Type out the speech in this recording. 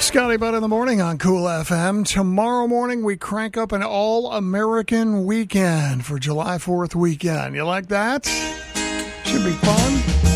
Scotty Butt in the morning on Cool FM. Tomorrow morning, we crank up an all-American weekend for July 4th weekend. You like that? Should be fun.